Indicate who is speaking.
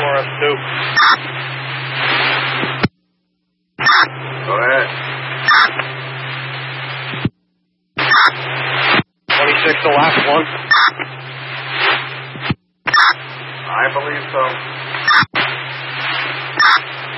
Speaker 1: RS2.
Speaker 2: Go ahead.
Speaker 1: 26, the last one.
Speaker 2: I believe so.